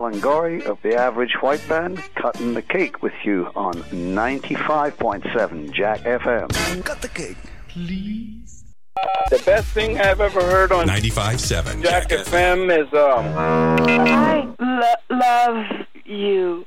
Longoria of the Average White Band, cutting the cake with you on 95.7 Jack FM. Cut the cake, please. The best thing I've ever heard on 95.7 Jack FM is I love you.